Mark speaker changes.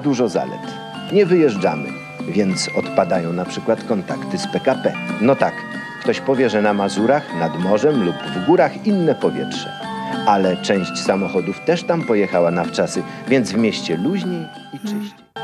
Speaker 1: dużo zalet. Nie wyjeżdżamy, więc odpadają na przykład kontakty z PKP. No tak, ktoś powie, że na Mazurach, nad morzem lub w górach inne powietrze. Ale część samochodów też tam pojechała na wczasy, więc w mieście luźniej i czyściej.